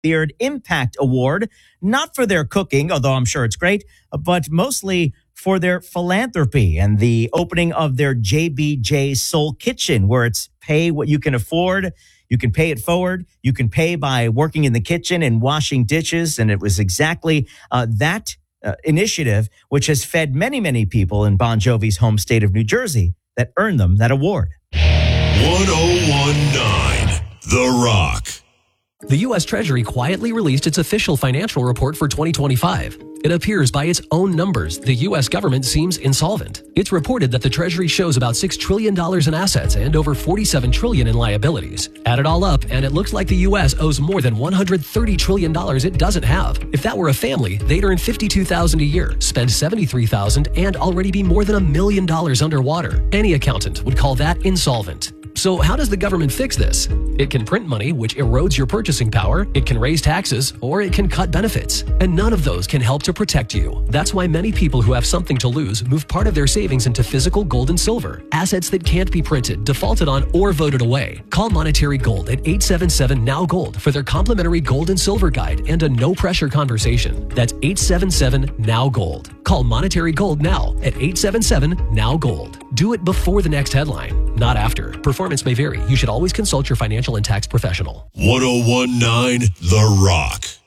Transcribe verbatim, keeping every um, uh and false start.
Beard Impact Award, not for their cooking, although I'm sure it's great, but mostly for their philanthropy and the opening of their J B J Soul Kitchen, where it's pay what you can afford. You can pay it forward. You can pay by working in the kitchen and washing dishes. And it was exactly uh, that uh, initiative, which has fed many, many people in Bon Jovi's home state of New Jersey, that earned them that award. one oh one point nine The Rock. The U S Treasury quietly released its official financial report for twenty twenty-five. It appears by its own numbers, the U S government seems insolvent. It's reported that the Treasury shows about six trillion dollars in assets and over forty-seven trillion dollars in liabilities. Add it all up, and it looks like the U S owes more than one hundred thirty trillion dollars it doesn't have. If that were a family, they'd earn fifty-two thousand dollars a year, spend seventy-three thousand dollars, and already be more than a million dollars underwater. Any accountant would call that insolvent. So how does the government fix this? It can print money, which erodes your purchasing power, it can raise taxes, or it can cut benefits. And none of those can help to protect you. That's why many people who have something to lose move part of their savings into physical gold and silver, assets that can't be printed, defaulted on, or voted away. Call Monetary Gold at eight seven seven N O W Gold for their complimentary gold and silver guide and a no-pressure conversation. That's eight seven seven N O W Gold. Call Monetary Gold now at eight seven seven N O W Gold. Do it before the next headline, not after. Performance may vary. You should always consult your financial and tax professional. one oh one point nine The Rock.